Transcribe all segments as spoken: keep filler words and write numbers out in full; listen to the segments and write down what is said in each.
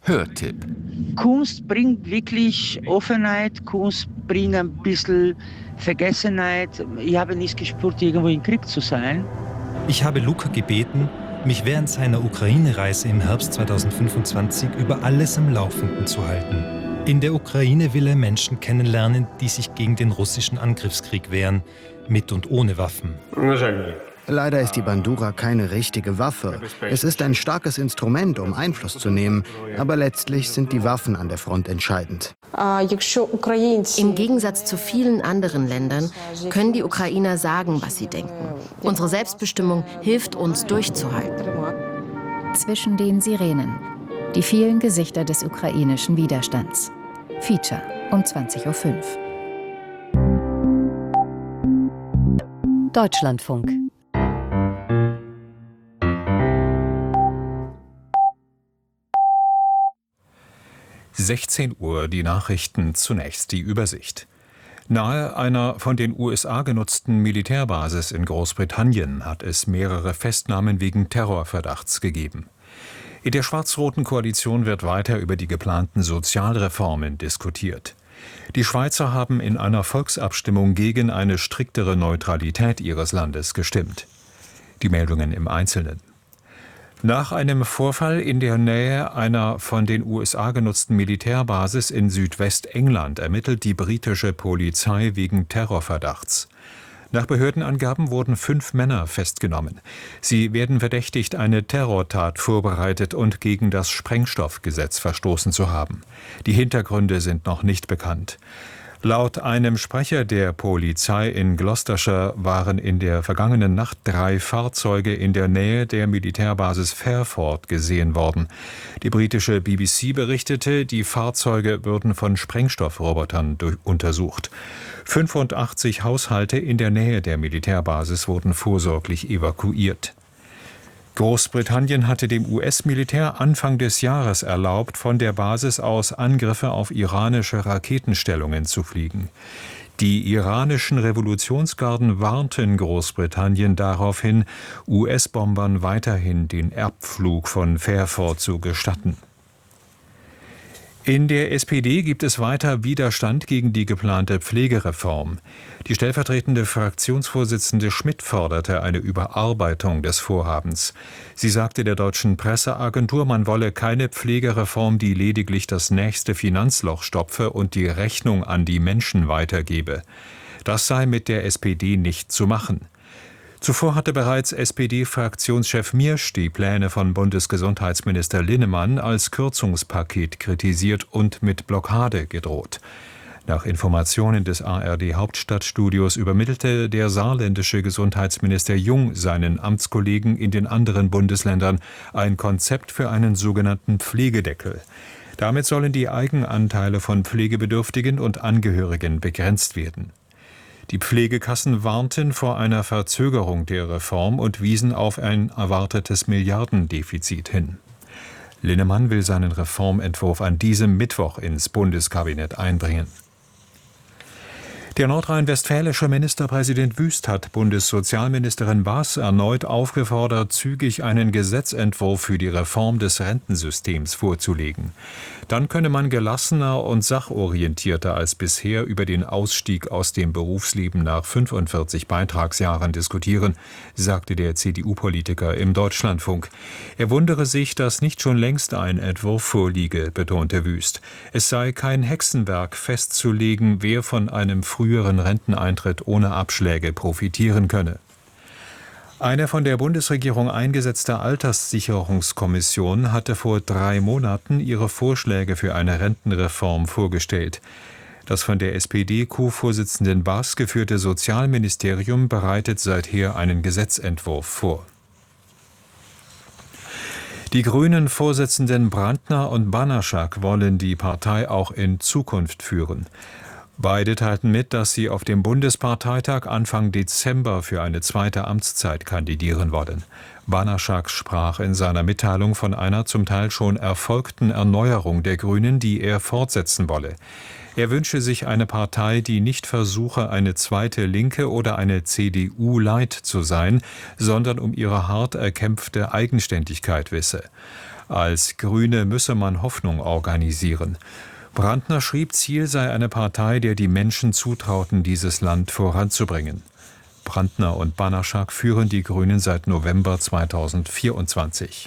Hörtipp. Kunst bringt wirklich Offenheit, Kunst bringt ein bisschen Vergessenheit. Ich habe nicht gespürt, irgendwo im Krieg zu sein. Ich habe Luca gebeten, mich während seiner Ukraine-Reise im Herbst zweitausendfünfundzwanzig über alles am Laufenden zu halten. In der Ukraine will er Menschen kennenlernen, die sich gegen den russischen Angriffskrieg wehren, mit und ohne Waffen. Leider ist die Bandura keine richtige Waffe. Es ist ein starkes Instrument, um Einfluss zu nehmen, aber letztlich sind die Waffen an der Front entscheidend. Im Gegensatz zu vielen anderen Ländern können die Ukrainer sagen, was sie denken. Unsere Selbstbestimmung hilft uns, durchzuhalten. Zwischen den Sirenen. Die vielen Gesichter des ukrainischen Widerstands. Feature um zwanzig Uhr fünf. Deutschlandfunk. sechzehn Uhr, die Nachrichten, zunächst die Übersicht. Nahe einer von den U S A genutzten Militärbasis in Großbritannien hat es mehrere Festnahmen wegen Terrorverdachts gegeben. In der schwarz-roten Koalition wird weiter über die geplanten Sozialreformen diskutiert. Die Schweizer haben in einer Volksabstimmung gegen eine striktere Neutralität ihres Landes gestimmt. Die Meldungen im Einzelnen. Nach einem Vorfall in der Nähe einer von den U S A genutzten Militärbasis in Südwestengland ermittelt die britische Polizei wegen Terrorverdachts. Nach Behördenangaben wurden fünf Männer festgenommen. Sie werden verdächtigt, eine Terrortat vorbereitet und gegen das Sprengstoffgesetz verstoßen zu haben. Die Hintergründe sind noch nicht bekannt. Laut einem Sprecher der Polizei in Gloucestershire waren in der vergangenen Nacht drei Fahrzeuge in der Nähe der Militärbasis Fairford gesehen worden. Die britische B B C berichtete, die Fahrzeuge würden von Sprengstoffrobotern untersucht. fünfundachtzig Haushalte in der Nähe der Militärbasis wurden vorsorglich evakuiert. Großbritannien hatte dem U S-Militär Anfang des Jahres erlaubt, von der Basis aus Angriffe auf iranische Raketenstellungen zu fliegen. Die iranischen Revolutionsgarden warnten Großbritannien darauf hin, U S-Bombern weiterhin den Erbflug von Fairford zu gestatten. In der S P D gibt es weiter Widerstand gegen die geplante Pflegereform. Die stellvertretende Fraktionsvorsitzende Schmidt forderte eine Überarbeitung des Vorhabens. Sie sagte der deutschen Presseagentur, man wolle keine Pflegereform, die lediglich das nächste Finanzloch stopfe und die Rechnung an die Menschen weitergebe. Das sei mit der S P D nicht zu machen. Zuvor hatte bereits S P D-Fraktionschef Miersch die Pläne von Bundesgesundheitsminister Linnemann als Kürzungspaket kritisiert und mit Blockade gedroht. Nach Informationen des A R D-Hauptstadtstudios übermittelte der saarländische Gesundheitsminister Jung seinen Amtskollegen in den anderen Bundesländern ein Konzept für einen sogenannten Pflegedeckel. Damit sollen die Eigenanteile von Pflegebedürftigen und Angehörigen begrenzt werden. Die Pflegekassen warnten vor einer Verzögerung der Reform und wiesen auf ein erwartetes Milliardendefizit hin. Linnemann will seinen Reformentwurf an diesem Mittwoch ins Bundeskabinett einbringen. Der nordrhein-westfälische Ministerpräsident Wüst hat Bundessozialministerin Baas erneut aufgefordert, zügig einen Gesetzentwurf für die Reform des Rentensystems vorzulegen. Dann könne man gelassener und sachorientierter als bisher über den Ausstieg aus dem Berufsleben nach fünfundvierzig Beitragsjahren diskutieren, sagte der C D U-Politiker im Deutschlandfunk. Er wundere sich, dass nicht schon längst ein Entwurf vorliege, betonte Wüst. Es sei kein Hexenwerk festzulegen, wer von einem früheren Renteneintritt ohne Abschläge profitieren könne. Eine von der Bundesregierung eingesetzte Alterssicherungskommission hatte vor drei Monaten ihre Vorschläge für eine Rentenreform vorgestellt. Das von der S P D-Co-Vorsitzenden Baas geführte Sozialministerium bereitet seither einen Gesetzentwurf vor. Die Grünen-Vorsitzenden Brandner und Banaschak wollen die Partei auch in Zukunft führen. Beide teilten mit, dass sie auf dem Bundesparteitag Anfang Dezember für eine zweite Amtszeit kandidieren wollen. Banaschak sprach in seiner Mitteilung von einer zum Teil schon erfolgten Erneuerung der Grünen, die er fortsetzen wolle. Er wünsche sich eine Partei, die nicht versuche, eine zweite Linke oder eine C D U-Light zu sein, sondern um ihre hart erkämpfte Eigenständigkeit wisse. Als Grüne müsse man Hoffnung organisieren. Brandner schrieb, Ziel sei eine Partei, der die Menschen zutrauten, dieses Land voranzubringen. Brandner und Banaschak führen die Grünen seit November zweitausendvierundzwanzig.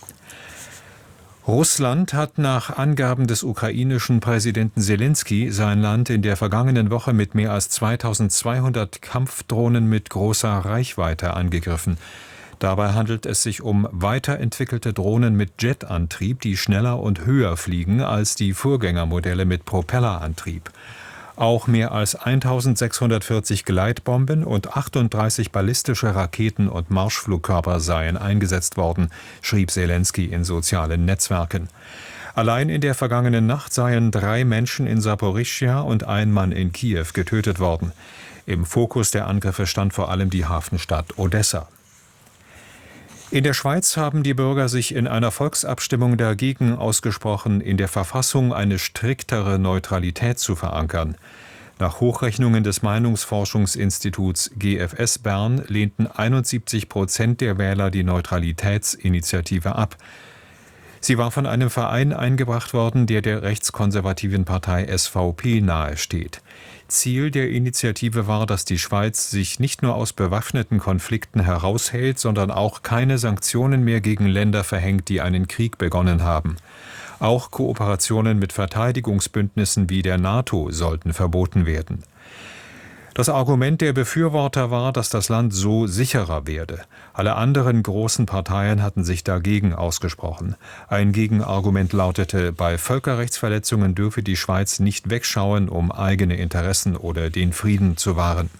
Russland hat nach Angaben des ukrainischen Präsidenten Selenskyj sein Land in der vergangenen Woche mit mehr als zweitausendzweihundert Kampfdrohnen mit großer Reichweite angegriffen. Dabei handelt es sich um weiterentwickelte Drohnen mit Jetantrieb, die schneller und höher fliegen als die Vorgängermodelle mit Propellerantrieb. Auch mehr als eintausendsechshundertvierzig Gleitbomben und achtunddreißig ballistische Raketen und Marschflugkörper seien eingesetzt worden, schrieb Selenskyj in sozialen Netzwerken. Allein in der vergangenen Nacht seien drei Menschen in Saporischschja und ein Mann in Kiew getötet worden. Im Fokus der Angriffe stand vor allem die Hafenstadt Odessa. In der Schweiz haben die Bürger sich in einer Volksabstimmung dagegen ausgesprochen, in der Verfassung eine striktere Neutralität zu verankern. Nach Hochrechnungen des Meinungsforschungsinstituts G F S Bern lehnten einundsiebzig Prozent der Wähler die Neutralitätsinitiative ab. Sie war von einem Verein eingebracht worden, der der rechtskonservativen Partei S V P nahesteht. Ziel der Initiative war, dass die Schweiz sich nicht nur aus bewaffneten Konflikten heraushält, sondern auch keine Sanktionen mehr gegen Länder verhängt, die einen Krieg begonnen haben. Auch Kooperationen mit Verteidigungsbündnissen wie der NATO sollten verboten werden. Das Argument der Befürworter war, dass das Land so sicherer werde. Alle anderen großen Parteien hatten sich dagegen ausgesprochen. Ein Gegenargument lautete, bei Völkerrechtsverletzungen dürfe die Schweiz nicht wegschauen, um eigene Interessen oder den Frieden zu wahren.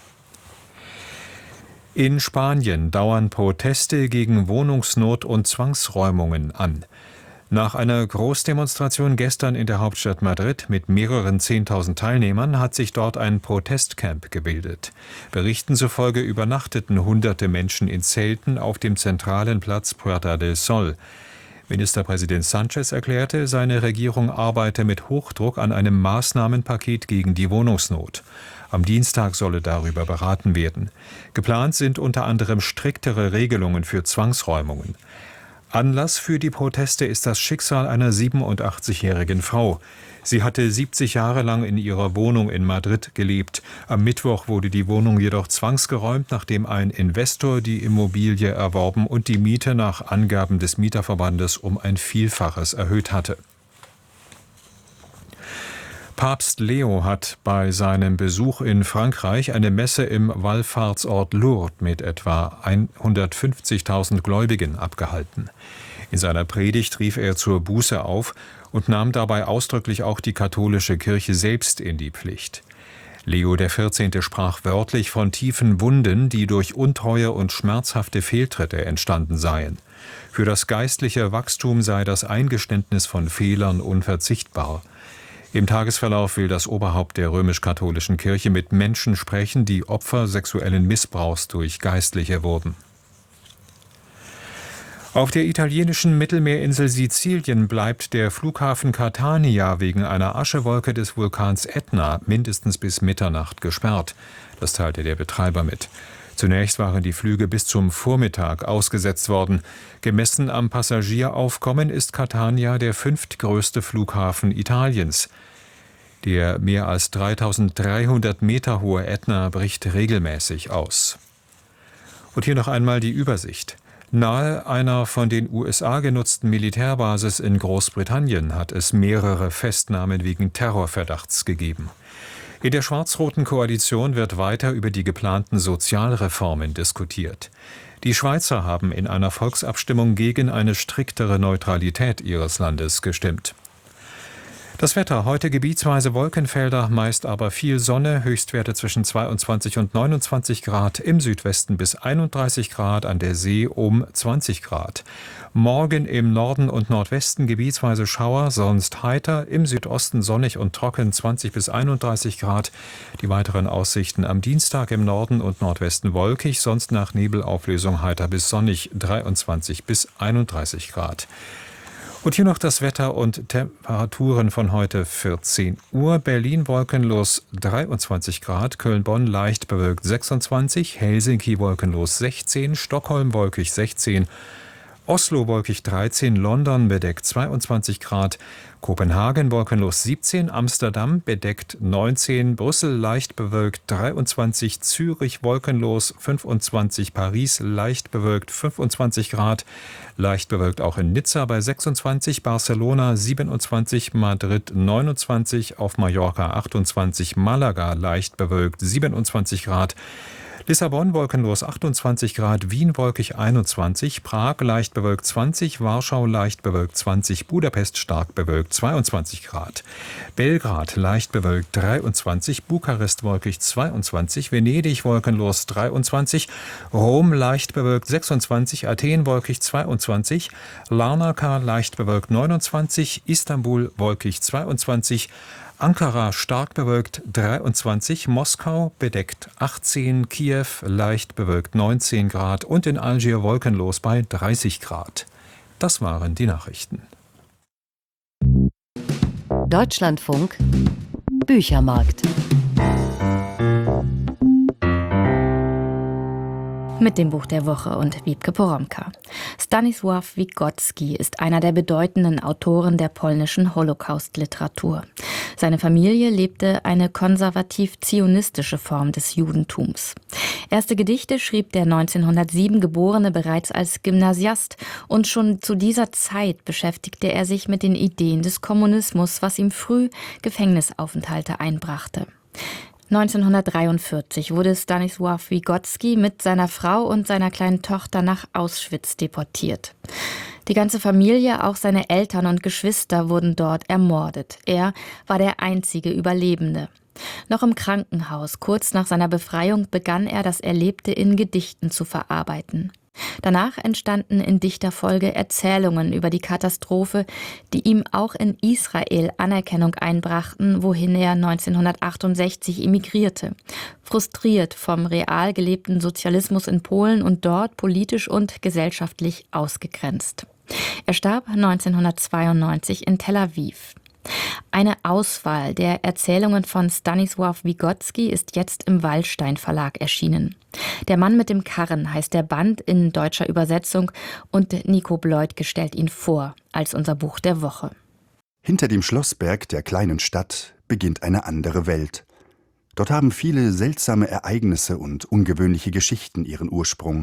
In Spanien dauern Proteste gegen Wohnungsnot und Zwangsräumungen an. Nach einer Großdemonstration gestern in der Hauptstadt Madrid mit mehreren zehntausend Teilnehmern hat sich dort ein Protestcamp gebildet. Berichten zufolge übernachteten hunderte Menschen in Zelten auf dem zentralen Platz Puerta del Sol. Ministerpräsident Sánchez erklärte, seine Regierung arbeite mit Hochdruck an einem Maßnahmenpaket gegen die Wohnungsnot. Am Dienstag solle darüber beraten werden. Geplant sind unter anderem striktere Regelungen für Zwangsräumungen. Anlass für die Proteste ist das Schicksal einer siebenundachtzigjährigen Frau. Sie hatte siebzig Jahre lang in ihrer Wohnung in Madrid gelebt. Am Mittwoch wurde die Wohnung jedoch zwangsgeräumt, nachdem ein Investor die Immobilie erworben und die Miete nach Angaben des Mieterverbandes um ein Vielfaches erhöht hatte. Papst Leo hat bei seinem Besuch in Frankreich eine Messe im Wallfahrtsort Lourdes mit etwa hundertfünfzigtausend Gläubigen abgehalten. In seiner Predigt rief er zur Buße auf und nahm dabei ausdrücklich auch die katholische Kirche selbst in die Pflicht. Leo der Vierzehnte sprach wörtlich von tiefen Wunden, die durch Untreue und schmerzhafte Fehltritte entstanden seien. Für das geistliche Wachstum sei das Eingeständnis von Fehlern unverzichtbar. Im Tagesverlauf will das Oberhaupt der römisch-katholischen Kirche mit Menschen sprechen, die Opfer sexuellen Missbrauchs durch Geistliche wurden. Auf der italienischen Mittelmeerinsel Sizilien bleibt der Flughafen Catania wegen einer Aschewolke des Vulkans Ätna mindestens bis Mitternacht gesperrt. Das teilte der Betreiber mit. Zunächst waren die Flüge bis zum Vormittag ausgesetzt worden. Gemessen am Passagieraufkommen ist Catania der fünftgrößte Flughafen Italiens. Der mehr als dreitausenddreihundert Meter hohe Ätna bricht regelmäßig aus. Und hier noch einmal die Übersicht. Nahe einer von den U S A genutzten Militärbasis in Großbritannien hat es mehrere Festnahmen wegen Terrorverdachts gegeben. In der schwarz-roten Koalition wird weiter über die geplanten Sozialreformen diskutiert. Die Schweizer haben in einer Volksabstimmung gegen eine striktere Neutralität ihres Landes gestimmt. Das Wetter: heute gebietsweise Wolkenfelder, meist aber viel Sonne, Höchstwerte zwischen zweiundzwanzig und neunundzwanzig Grad, im Südwesten bis einunddreißig Grad, an der See um zwanzig Grad. Morgen im Norden und Nordwesten gebietsweise Schauer, sonst heiter, im Südosten sonnig und trocken, zwanzig bis einunddreißig Grad. Die weiteren Aussichten: am Dienstag im Norden und Nordwesten wolkig, sonst nach Nebelauflösung heiter bis sonnig, dreiundzwanzig bis einunddreißig Grad. Und hier noch das Wetter und Temperaturen von heute vierzehn Uhr. Berlin wolkenlos dreiundzwanzig Grad, Köln-Bonn leicht bewölkt sechsundzwanzig, Helsinki wolkenlos sechzehn, Stockholm wolkig sechzehn Oslo wolkig dreizehn, London bedeckt zweiundzwanzig Grad, Kopenhagen wolkenlos siebzehn, Amsterdam bedeckt neunzehn, Brüssel leicht bewölkt dreiundzwanzig, Zürich wolkenlos fünfundzwanzig, Paris leicht bewölkt fünfundzwanzig Grad, leicht bewölkt auch in Nizza bei sechsundzwanzig, Barcelona siebenundzwanzig, Madrid neunundzwanzig, auf Mallorca achtundzwanzig, Malaga leicht bewölkt siebenundzwanzig Grad, Lissabon wolkenlos achtundzwanzig Grad, Wien wolkig einundzwanzig, Prag leicht bewölkt zwanzig, Warschau leicht bewölkt zwanzig, Budapest stark bewölkt zweiundzwanzig Grad, Belgrad leicht bewölkt dreiundzwanzig, Bukarest wolkig zweiundzwanzig, Venedig wolkenlos dreiundzwanzig, Rom leicht bewölkt sechsundzwanzig, Athen wolkig zweiundzwanzig, Larnaca leicht bewölkt neunundzwanzig, Istanbul wolkig zweiundzwanzig, Ankara stark bewölkt dreiundzwanzig, Moskau bedeckt achtzehn, Kiew leicht bewölkt neunzehn Grad und in Algier wolkenlos bei dreißig Grad. Das waren die Nachrichten. Deutschlandfunk Büchermarkt. Mit dem Buch der Woche und Wiebke Poromka. Stanisław Wygocki ist einer der bedeutenden Autoren der polnischen Holocaust-Literatur. Seine Familie lebte eine konservativ-zionistische Form des Judentums. Erste Gedichte schrieb der neunzehnhundertsieben Geborene bereits als Gymnasiast und schon zu dieser Zeit beschäftigte er sich mit den Ideen des Kommunismus, was ihm früh Gefängnisaufenthalte einbrachte. neunzehnhundertdreiundvierzig wurde Stanisław Wygocki mit seiner Frau und seiner kleinen Tochter nach Auschwitz deportiert. Die ganze Familie, auch seine Eltern und Geschwister wurden dort ermordet. Er war der einzige Überlebende. Noch im Krankenhaus, kurz nach seiner Befreiung, begann er, das Erlebte in Gedichten zu verarbeiten. Danach entstanden in dichter Folge Erzählungen über die Katastrophe, die ihm auch in Israel Anerkennung einbrachten, wohin er neunzehnhundertachtundsechzig emigrierte. Frustriert vom real gelebten Sozialismus in Polen und dort politisch und gesellschaftlich ausgegrenzt. Er starb neunzehnhundertzweiundneunzig in Tel Aviv. Eine Auswahl der Erzählungen von Stanisław Wygocki ist jetzt im Wallstein Verlag erschienen. Der Mann mit dem Karren heißt der Band in deutscher Übersetzung und Nico Bleutke stellt ihn vor als unser Buch der Woche. Hinter dem Schlossberg der kleinen Stadt beginnt eine andere Welt. Dort haben viele seltsame Ereignisse und ungewöhnliche Geschichten ihren Ursprung.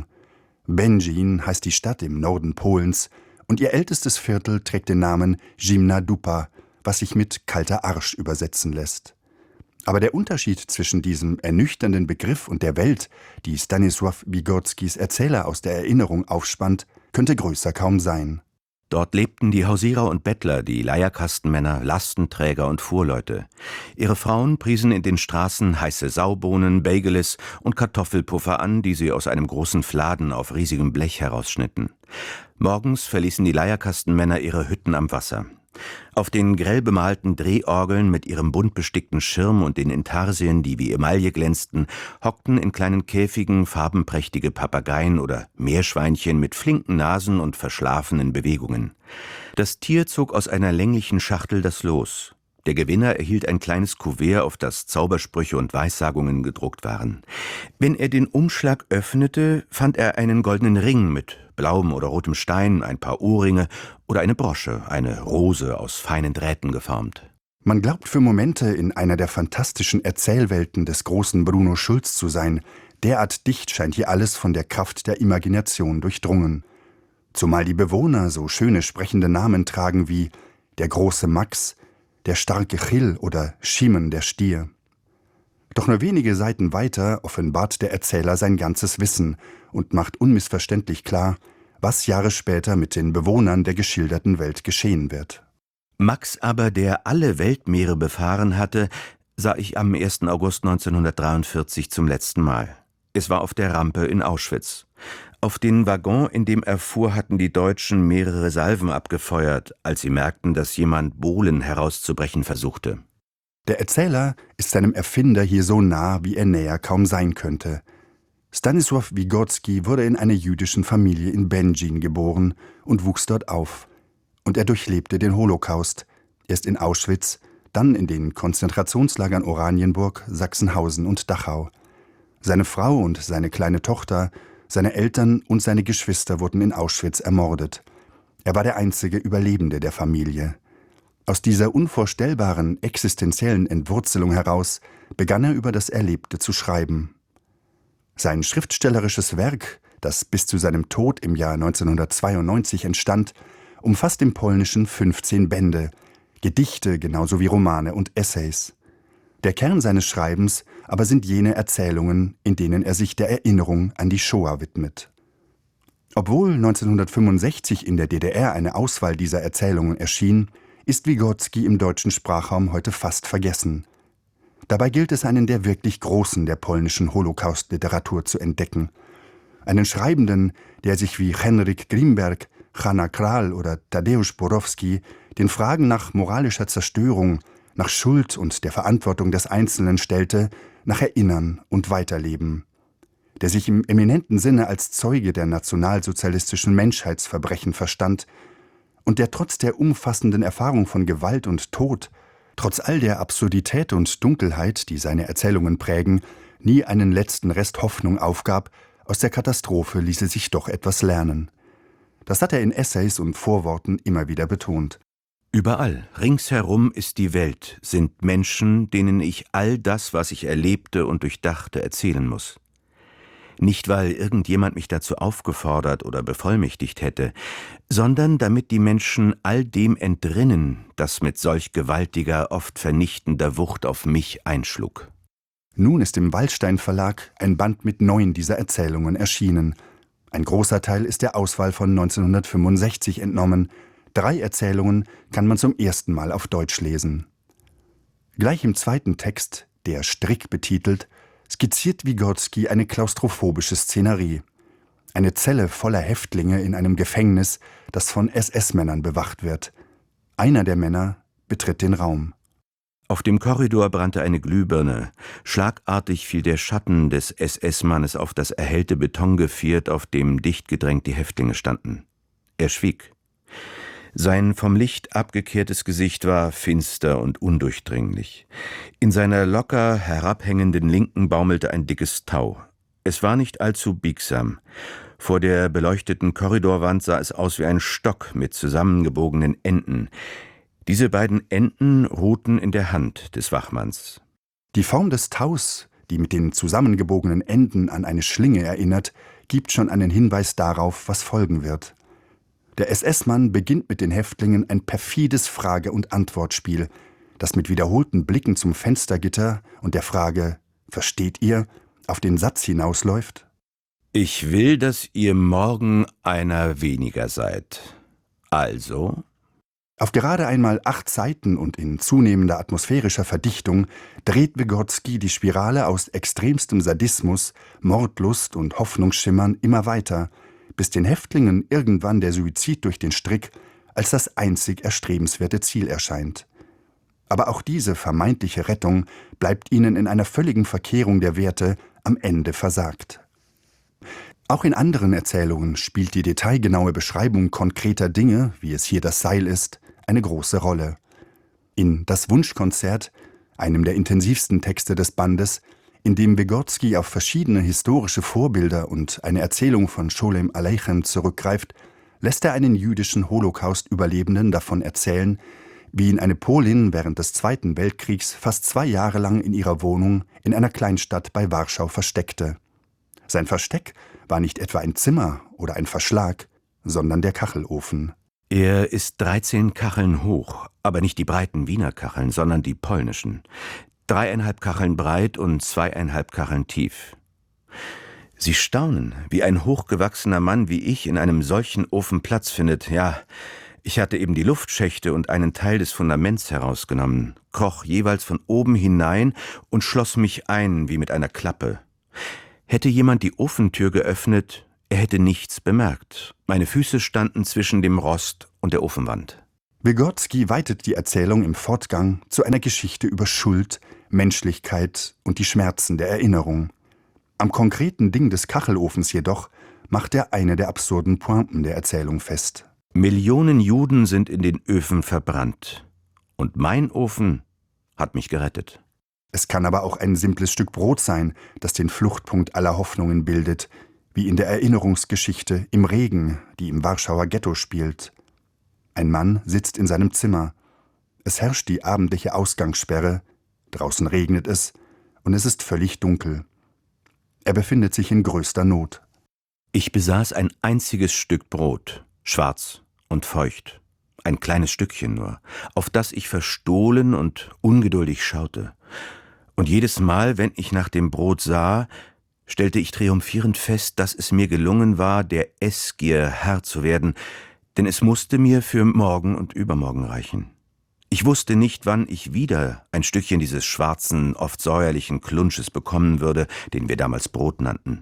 Będzin heißt die Stadt im Norden Polens und ihr ältestes Viertel trägt den Namen Zimna Dupa, was sich mit kalter Arsch übersetzen lässt. Aber der Unterschied zwischen diesem ernüchternden Begriff und der Welt, die Stanisław Wygockis Erzähler aus der Erinnerung aufspannt, könnte größer kaum sein. Dort lebten die Hausierer und Bettler, die Leierkastenmänner, Lastenträger und Fuhrleute. Ihre Frauen priesen in den Straßen heiße Saubohnen, Bagelis und Kartoffelpuffer an, die sie aus einem großen Fladen auf riesigem Blech herausschnitten. Morgens verließen die Leierkastenmänner ihre Hütten am Wasser. Auf den grell bemalten Drehorgeln mit ihrem bunt bestickten Schirm und den Intarsien, die wie Emaille glänzten, hockten in kleinen Käfigen farbenprächtige Papageien oder Meerschweinchen mit flinken Nasen und verschlafenen Bewegungen. Das Tier zog aus einer länglichen Schachtel das Los. Der Gewinner erhielt ein kleines Kuvert, auf das Zaubersprüche und Weissagungen gedruckt waren. Wenn er den Umschlag öffnete, fand er einen goldenen Ring mit blauem oder rotem Stein, ein paar Ohrringe oder eine Brosche, eine Rose aus feinen Drähten geformt. Man glaubt für Momente, in einer der fantastischen Erzählwelten des großen Bruno Schulz zu sein. Derart dicht scheint hier alles von der Kraft der Imagination durchdrungen. Zumal die Bewohner so schöne sprechende Namen tragen wie der große Max, der starke Chill oder Schiemen der Stier. Doch nur wenige Seiten weiter offenbart der Erzähler sein ganzes Wissen und macht unmissverständlich klar, was Jahre später mit den Bewohnern der geschilderten Welt geschehen wird. Max aber, der alle Weltmeere befahren hatte, sah ich am ersten August neunzehnhundertdreiundvierzig zum letzten Mal. Es war auf der Rampe in Auschwitz. Auf den Waggon, in dem er fuhr, hatten die Deutschen mehrere Salven abgefeuert, als sie merkten, dass jemand Bohlen herauszubrechen versuchte. Der Erzähler ist seinem Erfinder hier so nah, wie er näher kaum sein könnte. Stanisław Wygocki wurde in einer jüdischen Familie in Będzin geboren und wuchs dort auf. Und er durchlebte den Holocaust, erst in Auschwitz, dann in den Konzentrationslagern Oranienburg, Sachsenhausen und Dachau. Seine Frau und seine kleine Tochter Seine Eltern und seine Geschwister wurden in Auschwitz ermordet. Er war der einzige Überlebende der Familie. Aus dieser unvorstellbaren existenziellen Entwurzelung heraus begann er über das Erlebte zu schreiben. Sein schriftstellerisches Werk, das bis zu seinem Tod im Jahr neunzehnhundertzweiundneunzig entstand, umfasst im Polnischen fünfzehn Bände, Gedichte genauso wie Romane und Essays. Der Kern seines Schreibens aber sind jene Erzählungen, in denen er sich der Erinnerung an die Shoah widmet. Obwohl neunzehnhundertfünfundsechzig in der D D R eine Auswahl dieser Erzählungen erschien, ist Wygotsky im deutschen Sprachraum heute fast vergessen. Dabei gilt es, einen der wirklich Großen der polnischen Holocaust-Literatur zu entdecken. Einen Schreibenden, der sich wie Henryk Grimberg, Hanna Kral oder Tadeusz Borowski den Fragen nach moralischer Zerstörung, nach Schuld und der Verantwortung des Einzelnen stellte, nach Erinnern und Weiterleben. Der sich im eminenten Sinne als Zeuge der nationalsozialistischen Menschheitsverbrechen verstand und der trotz der umfassenden Erfahrung von Gewalt und Tod, trotz all der Absurdität und Dunkelheit, die seine Erzählungen prägen, nie einen letzten Rest Hoffnung aufgab, aus der Katastrophe ließe sich doch etwas lernen. Das hat er in Essays und Vorworten immer wieder betont. Überall, ringsherum ist die Welt, sind Menschen, denen ich all das, was ich erlebte und durchdachte, erzählen muss. Nicht, weil irgendjemand mich dazu aufgefordert oder bevollmächtigt hätte, sondern damit die Menschen all dem entrinnen, das mit solch gewaltiger, oft vernichtender Wucht auf mich einschlug. Nun ist im Wallstein Verlag ein Band mit neun dieser Erzählungen erschienen. Ein großer Teil ist der Auswahl von neunzehnhundertfünfundsechzig entnommen. Drei Erzählungen kann man zum ersten Mal auf Deutsch lesen. Gleich im zweiten Text, der Strick betitelt, skizziert Wygotsky eine klaustrophobische Szenerie. Eine Zelle voller Häftlinge in einem Gefängnis, das von S S-Männern bewacht wird. Einer der Männer betritt den Raum. Auf dem Korridor brannte eine Glühbirne. Schlagartig fiel der Schatten des S S-Mannes auf das erhellte Betongeviert, auf dem dicht gedrängt die Häftlinge standen. Er schwieg. Sein vom Licht abgekehrtes Gesicht war finster und undurchdringlich. In seiner locker herabhängenden Linken baumelte ein dickes Tau. Es war nicht allzu biegsam. Vor der beleuchteten Korridorwand sah es aus wie ein Stock mit zusammengebogenen Enden. Diese beiden Enden ruhten in der Hand des Wachmanns. Die Form des Taus, die mit den zusammengebogenen Enden an eine Schlinge erinnert, gibt schon einen Hinweis darauf, was folgen wird. Der S S-Mann beginnt mit den Häftlingen ein perfides Frage- und Antwortspiel, das mit wiederholten Blicken zum Fenstergitter und der Frage »Versteht ihr?« auf den Satz hinausläuft: »Ich will, dass ihr morgen einer weniger seid. Also?« Auf gerade einmal acht Seiten und in zunehmender atmosphärischer Verdichtung dreht Wygotsky die Spirale aus extremstem Sadismus, Mordlust und Hoffnungsschimmern immer weiter, bis den Häftlingen irgendwann der Suizid durch den Strick als das einzig erstrebenswerte Ziel erscheint. Aber auch diese vermeintliche Rettung bleibt ihnen in einer völligen Verkehrung der Werte am Ende versagt. Auch in anderen Erzählungen spielt die detailgenaue Beschreibung konkreter Dinge, wie es hier das Seil ist, eine große Rolle. In »Das Wunschkonzert«, einem der intensivsten Texte des Bandes, in dem Wygotsky auf verschiedene historische Vorbilder und eine Erzählung von Scholem Aleichem zurückgreift, lässt er einen jüdischen Holocaust-Überlebenden davon erzählen, wie ihn eine Polin während des Zweiten Weltkriegs fast zwei Jahre lang in ihrer Wohnung in einer Kleinstadt bei Warschau versteckte. Sein Versteck war nicht etwa ein Zimmer oder ein Verschlag, sondern der Kachelofen. Er ist dreizehn Kacheln hoch, aber nicht die breiten Wiener Kacheln, sondern die polnischen. Dreieinhalb Kacheln breit und zweieinhalb Kacheln tief. Sie staunen, wie ein hochgewachsener Mann wie ich in einem solchen Ofen Platz findet. Ja, ich hatte eben die Luftschächte und einen Teil des Fundaments herausgenommen, kroch jeweils von oben hinein und schloss mich ein wie mit einer Klappe. Hätte jemand die Ofentür geöffnet, er hätte nichts bemerkt. Meine Füße standen zwischen dem Rost und der Ofenwand. Wygotsky weitet die Erzählung im Fortgang zu einer Geschichte über Schuld, Menschlichkeit und die Schmerzen der Erinnerung. Am konkreten Ding des Kachelofens jedoch macht er eine der absurden Pointen der Erzählung fest. Millionen Juden sind in den Öfen verbrannt. Und mein Ofen hat mich gerettet. Es kann aber auch ein simples Stück Brot sein, das den Fluchtpunkt aller Hoffnungen bildet, wie in der Erinnerungsgeschichte Im Regen, die im Warschauer Ghetto spielt. Ein Mann sitzt in seinem Zimmer. Es herrscht die abendliche Ausgangssperre, draußen regnet es und es ist völlig dunkel. Er befindet sich in größter Not. Ich besaß ein einziges Stück Brot, schwarz und feucht, ein kleines Stückchen nur, auf das ich verstohlen und ungeduldig schaute. Und jedes Mal, wenn ich nach dem Brot sah, stellte ich triumphierend fest, dass es mir gelungen war, der Essgier Herr zu werden, denn es musste mir für morgen und übermorgen reichen. Ich wusste nicht, wann ich wieder ein Stückchen dieses schwarzen, oft säuerlichen Klunsches bekommen würde, den wir damals Brot nannten.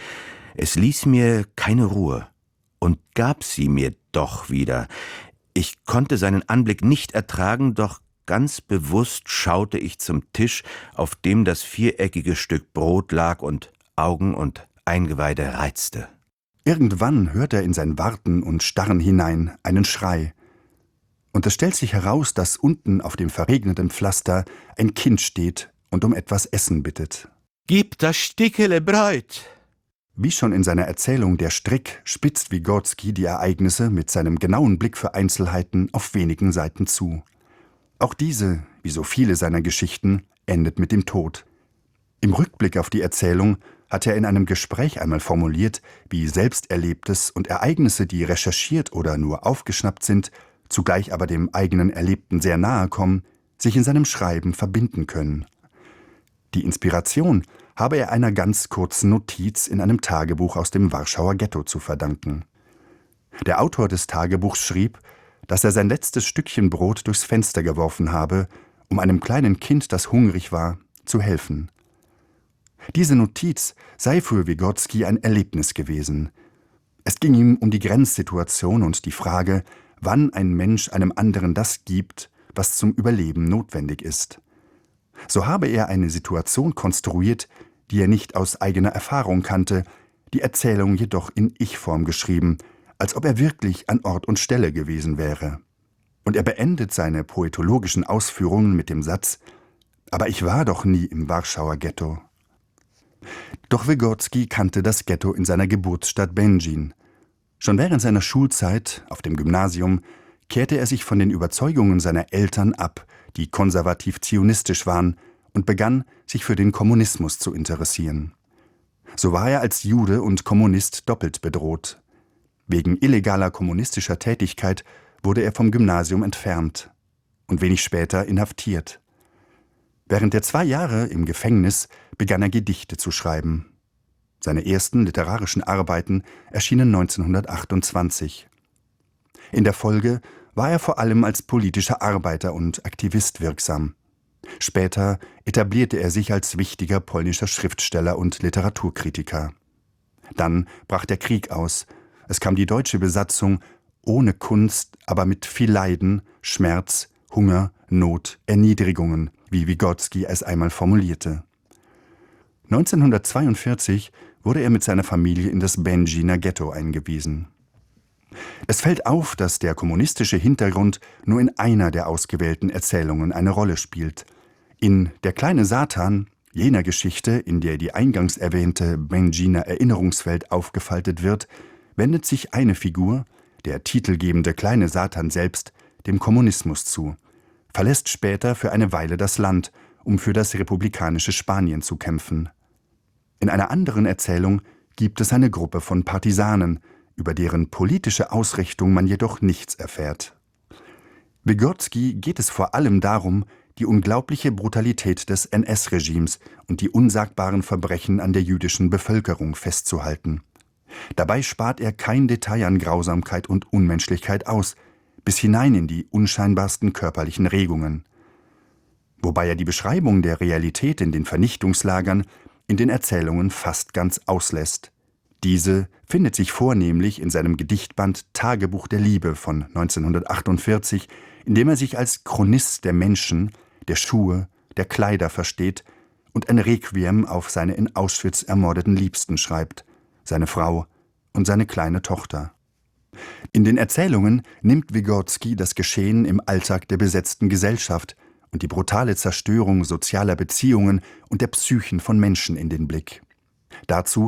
Es ließ mir keine Ruhe und gab sie mir doch wieder. Ich konnte seinen Anblick nicht ertragen, doch ganz bewusst schaute ich zum Tisch, auf dem das viereckige Stück Brot lag und Augen und Eingeweide reizte. Irgendwann hört er in sein Warten und Starren hinein einen Schrei. Und es stellt sich heraus, dass unten auf dem verregneten Pflaster ein Kind steht und um etwas Essen bittet. »Gib das Stickele Brot!« Wie schon in seiner Erzählung Der Strick spitzt Wygotsky die Ereignisse mit seinem genauen Blick für Einzelheiten auf wenigen Seiten zu. Auch diese, wie so viele seiner Geschichten, endet mit dem Tod. Im Rückblick auf die Erzählung hat er in einem Gespräch einmal formuliert, wie Selbsterlebtes und Ereignisse, die recherchiert oder nur aufgeschnappt sind, zugleich aber dem eigenen Erlebten sehr nahe kommen, sich in seinem Schreiben verbinden können. Die Inspiration habe er einer ganz kurzen Notiz in einem Tagebuch aus dem Warschauer Ghetto zu verdanken. Der Autor des Tagebuchs schrieb, dass er sein letztes Stückchen Brot durchs Fenster geworfen habe, um einem kleinen Kind, das hungrig war, zu helfen. Diese Notiz sei für Wygotsky ein Erlebnis gewesen. Es ging ihm um die Grenzsituation und die Frage, wann ein Mensch einem anderen das gibt, was zum Überleben notwendig ist. So habe er eine Situation konstruiert, die er nicht aus eigener Erfahrung kannte, die Erzählung jedoch in Ich-Form geschrieben, als ob er wirklich an Ort und Stelle gewesen wäre. Und er beendet seine poetologischen Ausführungen mit dem Satz: »Aber ich war doch nie im Warschauer Ghetto.« Doch Wygotsky kannte das Ghetto in seiner Geburtsstadt Będzin. Schon während seiner Schulzeit auf dem Gymnasium kehrte er sich von den Überzeugungen seiner Eltern ab, die konservativ-zionistisch waren, und begann, sich für den Kommunismus zu interessieren. So war er als Jude und Kommunist doppelt bedroht. Wegen illegaler kommunistischer Tätigkeit wurde er vom Gymnasium entfernt und wenig später inhaftiert. Während der zwei Jahre im Gefängnis begann er Gedichte zu schreiben. Seine ersten literarischen Arbeiten erschienen neunzehnhundertachtundzwanzig. In der Folge war er vor allem als politischer Arbeiter und Aktivist wirksam. Später etablierte er sich als wichtiger polnischer Schriftsteller und Literaturkritiker. Dann brach der Krieg aus. Es kam die deutsche Besatzung, ohne Kunst, aber mit viel Leiden, Schmerz, Hunger, Not, Erniedrigungen, wie Wygotsky es einmal formulierte. neunzehnhundertzweiundvierzig wurde er mit seiner Familie in das Będziner Ghetto eingewiesen. Es fällt auf, dass der kommunistische Hintergrund nur in einer der ausgewählten Erzählungen eine Rolle spielt. In Der kleine Satan, jener Geschichte, in der die eingangs erwähnte Będziner Erinnerungswelt aufgefaltet wird, wendet sich eine Figur, der titelgebende kleine Satan selbst, dem Kommunismus zu, verlässt später für eine Weile das Land, um für das republikanische Spanien zu kämpfen. In einer anderen Erzählung gibt es eine Gruppe von Partisanen, über deren politische Ausrichtung man jedoch nichts erfährt. Wygotsky geht es vor allem darum, die unglaubliche Brutalität des N S-Regimes und die unsagbaren Verbrechen an der jüdischen Bevölkerung festzuhalten. Dabei spart er kein Detail an Grausamkeit und Unmenschlichkeit aus, bis hinein in die unscheinbarsten körperlichen Regungen. Wobei er die Beschreibung der Realität in den Vernichtungslagern in den Erzählungen fast ganz auslässt. Diese findet sich vornehmlich in seinem Gedichtband Tagebuch der Liebe von neunzehnhundertachtundvierzig, in dem er sich als Chronist der Menschen, der Schuhe, der Kleider versteht und ein Requiem auf seine in Auschwitz ermordeten Liebsten schreibt, seine Frau und seine kleine Tochter. In den Erzählungen nimmt Wygotsky das Geschehen im Alltag der besetzten Gesellschaft und die brutale Zerstörung sozialer Beziehungen und der Psychen von Menschen in den Blick. Dazu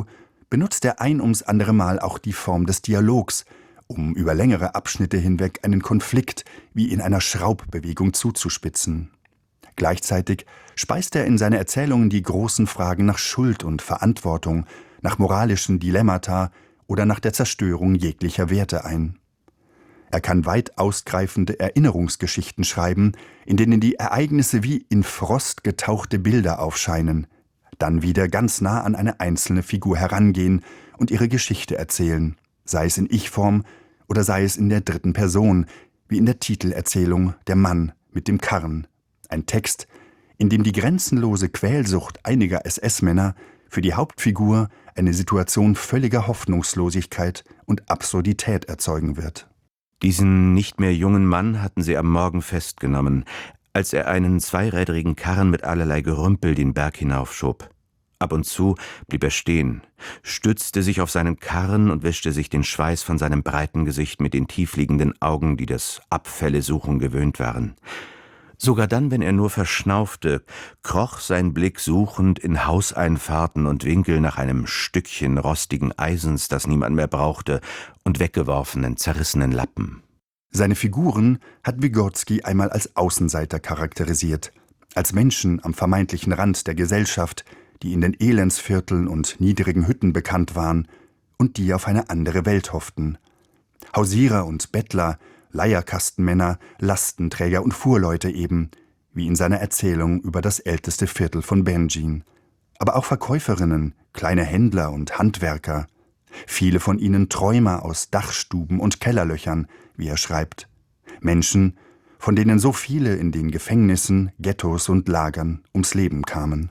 benutzt er ein ums andere Mal auch die Form des Dialogs, um über längere Abschnitte hinweg einen Konflikt wie in einer Schraubbewegung zuzuspitzen. Gleichzeitig speist er in seine Erzählungen die großen Fragen nach Schuld und Verantwortung, nach moralischen Dilemmata oder nach der Zerstörung jeglicher Werte ein. Er kann weit ausgreifende Erinnerungsgeschichten schreiben, in denen die Ereignisse wie in Frost getauchte Bilder aufscheinen, dann wieder ganz nah an eine einzelne Figur herangehen und ihre Geschichte erzählen, sei es in Ich-Form oder sei es in der dritten Person, wie in der Titelerzählung Der Mann mit dem Karren. Ein Text, in dem die grenzenlose Quälsucht einiger S S-Männer für die Hauptfigur eine Situation völliger Hoffnungslosigkeit und Absurdität erzeugen wird. Diesen nicht mehr jungen Mann hatten sie am Morgen festgenommen, als er einen zweirädrigen Karren mit allerlei Gerümpel den Berg hinaufschob. Ab und zu blieb er stehen, stützte sich auf seinen Karren und wischte sich den Schweiß von seinem breiten Gesicht mit den tiefliegenden Augen, die das Abfälle-Suchen gewöhnt waren. Sogar dann, wenn er nur verschnaufte, kroch sein Blick suchend in Hauseinfahrten und Winkel nach einem Stückchen rostigen Eisens, das niemand mehr brauchte, und weggeworfenen, zerrissenen Lappen. Seine Figuren hat Vygotsky einmal als Außenseiter charakterisiert, als Menschen am vermeintlichen Rand der Gesellschaft, die in den Elendsvierteln und niedrigen Hütten bekannt waren und die auf eine andere Welt hofften. Hausierer und Bettler, Leierkastenmänner, Lastenträger und Fuhrleute eben, wie in seiner Erzählung über das älteste Viertel von Benjin. Aber auch Verkäuferinnen, kleine Händler und Handwerker. Viele von ihnen Träumer aus Dachstuben und Kellerlöchern, wie er schreibt. Menschen, von denen so viele in den Gefängnissen, Ghettos und Lagern ums Leben kamen.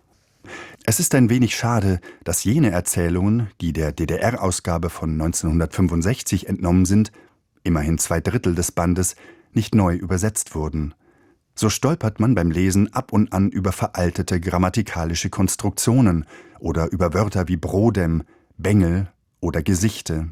Es ist ein wenig schade, dass jene Erzählungen, die der D D R-Ausgabe von neunzehnhundertfünfundsechzig entnommen sind, immerhin zwei Drittel des Bandes, nicht neu übersetzt wurden. So stolpert man beim Lesen ab und an über veraltete grammatikalische Konstruktionen oder über Wörter wie Brodem, Bengel oder Gesichte.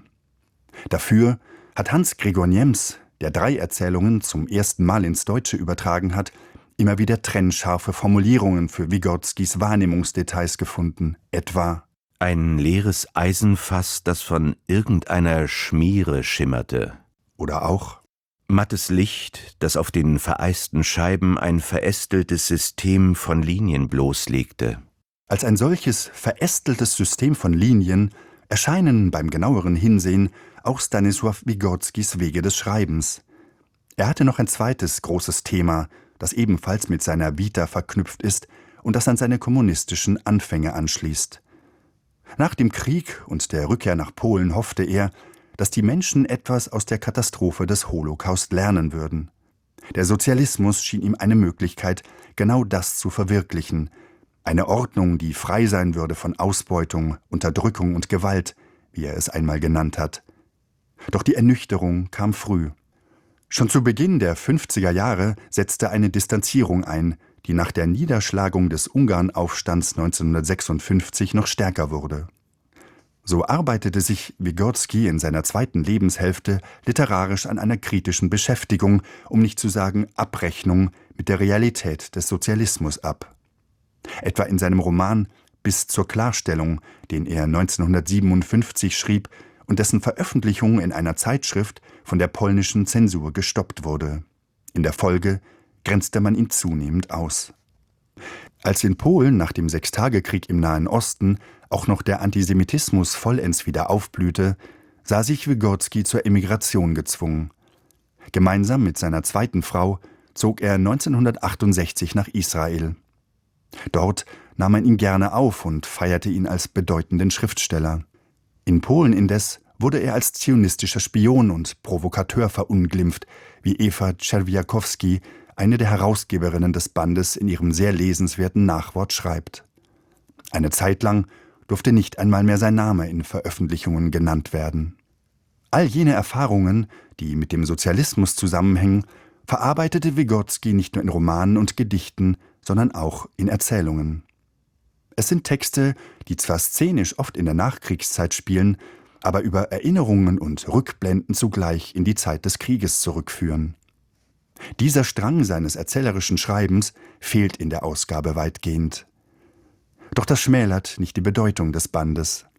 Dafür hat Hans Gregor Niems, der drei Erzählungen zum ersten Mal ins Deutsche übertragen hat, immer wieder trennscharfe Formulierungen für Vygotskys Wahrnehmungsdetails gefunden, etwa ein leeres Eisenfass, das von irgendeiner Schmiere schimmerte. Oder auch mattes Licht, das auf den vereisten Scheiben ein verästeltes System von Linien bloßlegte. Als ein solches verästeltes System von Linien erscheinen beim genaueren Hinsehen auch Stanisław Vygotskys Wege des Schreibens. Er hatte noch ein zweites großes Thema, das ebenfalls mit seiner Vita verknüpft ist und das an seine kommunistischen Anfänge anschließt. Nach dem Krieg und der Rückkehr nach Polen hoffte er, dass die Menschen etwas aus der Katastrophe des Holocaust lernen würden. Der Sozialismus schien ihm eine Möglichkeit, genau das zu verwirklichen, eine Ordnung, die frei sein würde von Ausbeutung, Unterdrückung und Gewalt, wie er es einmal genannt hat. Doch die Ernüchterung kam früh. Schon zu Beginn der fünfziger Jahre setzte eine Distanzierung ein, die nach der Niederschlagung des Ungarnaufstands neunzehnhundertsechsundfünfzig noch stärker wurde. So arbeitete sich Vygotsky in seiner zweiten Lebenshälfte literarisch an einer kritischen Beschäftigung, um nicht zu sagen Abrechnung mit der Realität des Sozialismus ab. Etwa in seinem Roman »Bis zur Klarstellung«, den er neunzehnhundertsiebenundfünfzig schrieb und dessen Veröffentlichung in einer Zeitschrift von der polnischen Zensur gestoppt wurde. In der Folge grenzte man ihn zunehmend aus. Als in Polen nach dem Sechstagekrieg im Nahen Osten auch noch der Antisemitismus vollends wieder aufblühte, sah sich Vygotsky zur Emigration gezwungen. Gemeinsam mit seiner zweiten Frau zog er neunzehnhundertachtundsechzig nach Israel. Dort nahm man ihn gerne auf und feierte ihn als bedeutenden Schriftsteller. In Polen indes wurde er als zionistischer Spion und Provokateur verunglimpft, wie Eva Czerwiakowski, eine der Herausgeberinnen des Bandes, in ihrem sehr lesenswerten Nachwort schreibt. Eine Zeit lang durfte nicht einmal mehr sein Name in Veröffentlichungen genannt werden. All jene Erfahrungen, die mit dem Sozialismus zusammenhängen, verarbeitete Vygotsky nicht nur in Romanen und Gedichten, sondern auch in Erzählungen. Es sind Texte, die zwar szenisch oft in der Nachkriegszeit spielen, aber über Erinnerungen und Rückblenden zugleich in die Zeit des Krieges zurückführen. Dieser Strang seines erzählerischen Schreibens fehlt in der Ausgabe weitgehend. Doch das schmälert nicht die Bedeutung des Bandes.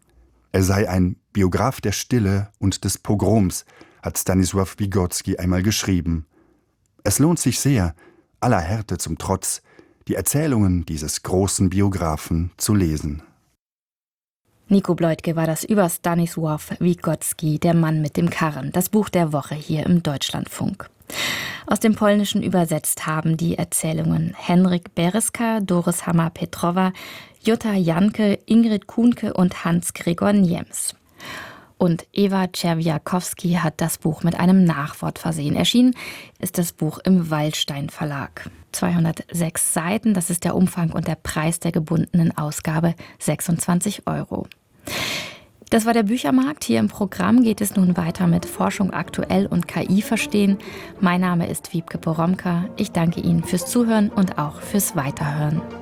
Er sei ein Biograf der Stille und des Pogroms, hat Stanisław Wygocki einmal geschrieben. Es lohnt sich sehr, aller Härte zum Trotz, die Erzählungen dieses großen Biografen zu lesen. Nico Bleutke war das über Stanisław Wygocki, der Mann mit dem Karren, das Buch der Woche hier im Deutschlandfunk. Aus dem Polnischen übersetzt haben die Erzählungen Henryk Bereska, Doris Hammer-Petrowa, Jutta Janke, Ingrid Kuhnke und Hans-Gregor Niems. Und Eva Czerwiakowski hat das Buch mit einem Nachwort versehen. Erschienen ist das Buch im Waldstein Verlag. zweihundertsechs Seiten, das ist der Umfang und der Preis der gebundenen Ausgabe sechsundzwanzig Euro. Das war der Büchermarkt. Hier im Programm geht es nun weiter mit Forschung aktuell und K I verstehen. Mein Name ist Wiebke Poromka. Ich danke Ihnen fürs Zuhören und auch fürs Weiterhören.